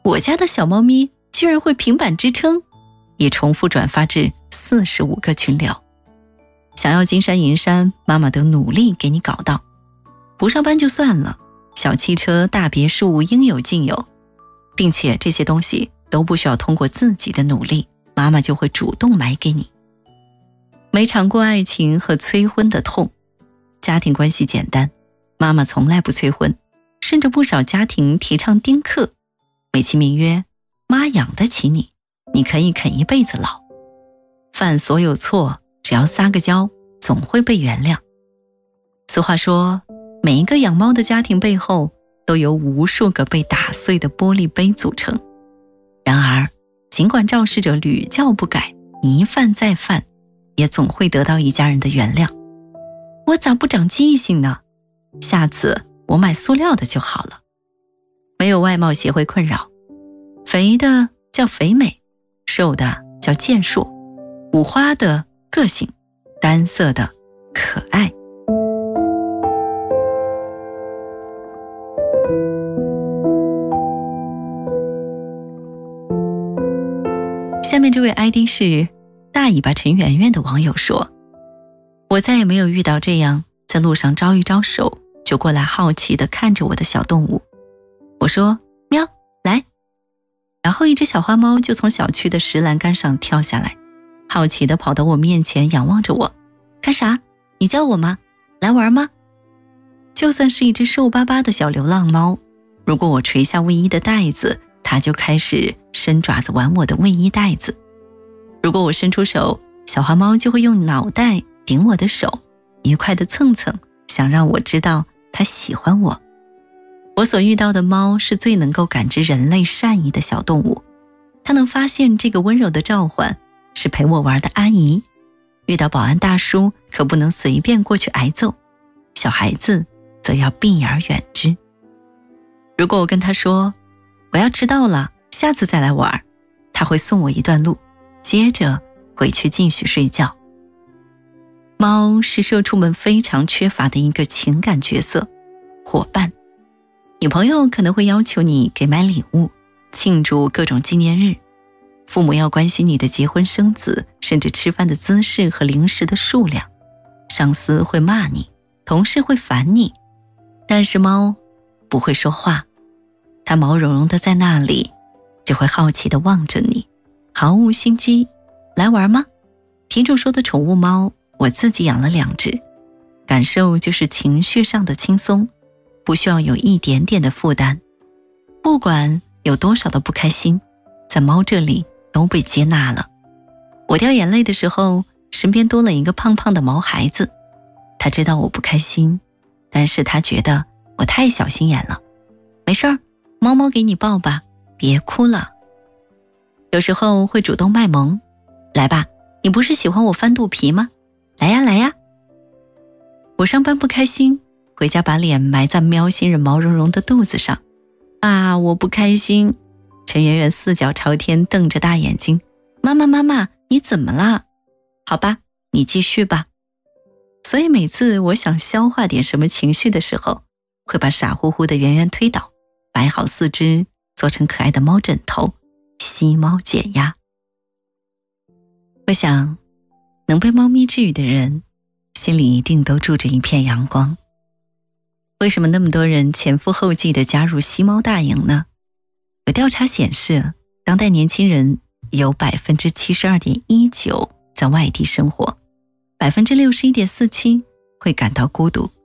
我家的小猫咪居然会平板支撑，也重复转发至45个群聊。想要金山银山，妈妈都努力给你搞到。不上班就算了，小汽车、大别墅应有尽有，并且这些东西都不需要通过自己的努力，妈妈就会主动买给你。没尝过爱情和催婚的痛，家庭关系简单，妈妈从来不催婚，甚至不少家庭提倡丁克，美其名曰妈养得起你，你可以啃一辈子老。犯所有错只要撒个娇，总会被原谅。俗话说，每一个养猫的家庭背后都由无数个被打碎的玻璃杯组成。然而，尽管肇事者屡教不改，一犯再犯，也总会得到一家人的原谅。我咋不长记性呢？下次我买塑料的就好了。没有外貌协会困扰，肥的叫肥美，瘦的叫健硕，五花的个性，单色的可爱。下面这位 ID 是大尾巴陈圆圆的网友说，我再也没有遇到这样在路上招一招手就过来好奇地看着我的小动物。我说喵来，然后一只小花猫就从小区的石栏杆上跳下来，好奇地跑到我面前仰望着我，干啥？你叫我吗？来玩吗？就算是一只瘦巴巴的小流浪猫，如果我垂下卫衣的带子，它就开始伸爪子玩我的卫衣带子。如果我伸出手，小花猫就会用脑袋顶我的手，愉快地蹭蹭，想让我知道它喜欢我。我所遇到的猫是最能够感知人类善意的小动物，它能发现这个温柔的召唤是陪我玩的阿姨，遇到保安大叔可不能随便过去挨揍，小孩子则要避而远之。如果我跟他说我要迟到了，下次再来玩，他会送我一段路，接着回去继续睡觉。猫是社畜们非常缺乏的一个情感角色，伙伴。女朋友可能会要求你给买礼物，庆祝各种纪念日，父母要关心你的结婚生子，甚至吃饭的姿势和零食的数量，上司会骂你，同事会烦你，但是猫不会说话，它毛茸茸的在那里，就会好奇地望着你，毫无心机。来玩吗？题主说的宠物猫，我自己养了2只，感受就是情绪上的轻松，不需要有一点点的负担，不管有多少的不开心，在猫这里都被接纳了。我掉眼泪的时候，身边多了一个胖胖的毛孩子，他知道我不开心，但是他觉得我太小心眼了。没事儿，猫猫给你抱吧，别哭了。有时候会主动卖萌，来吧，你不是喜欢我翻肚皮吗？来呀来呀。我上班不开心，回家把脸埋在喵星人毛茸茸的肚子上。啊，我不开心。陈圆圆4脚朝天瞪着大眼睛，妈妈妈妈，你怎么了？好吧，你继续吧。所以每次我想消化点什么情绪的时候，会把傻乎乎的圆圆推倒，摆好4只，做成可爱的猫枕头，吸猫减压。我想，能被猫咪治愈的人，心里一定都住着一片阳光。为什么那么多人前赴后继地加入吸猫大营呢？有调查显示，当代年轻人有 72.19% 在外地生活， 61.47% 会感到孤独。